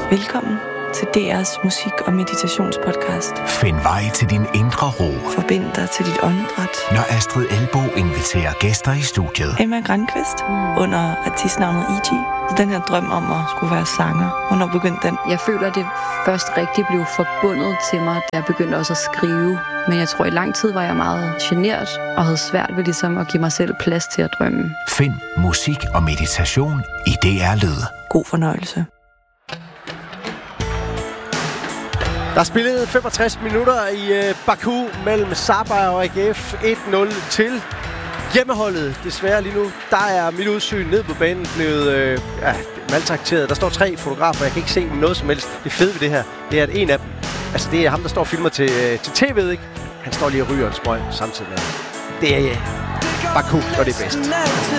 Velkommen til DR's musik- og meditationspodcast. Find vej til din indre ro. Forbind dig til dit åndedræt. Når Astrid Elbo inviterer gæster i studiet. Emma Grankvist under artistnavnet E.G. Så den her drøm om at skulle være sanger, hvornår begyndte den? Jeg føler, at det først rigtig blev forbundet til mig, da jeg begyndte også at skrive. Men jeg tror, i lang tid var jeg meget genert og havde svært ved ligesom at give mig selv plads til at drømme. Find musik og meditation i DR Lyd. God fornøjelse. Der er spillet 65 minutter i Baku mellem Sabaha og AGF. 1-0 til hjemmeholdet. Desværre lige nu, der er mit udsyn ned på banen blevet maltrakteret. Der står 3 fotografer, jeg kan ikke se noget som helst. Det fede ved det her, det er, at en af dem, altså det er ham, der står og filmer til tv'et, ikke? Han står lige og ryger en sprøj samtidig med. Det er Baku, og det er bedst.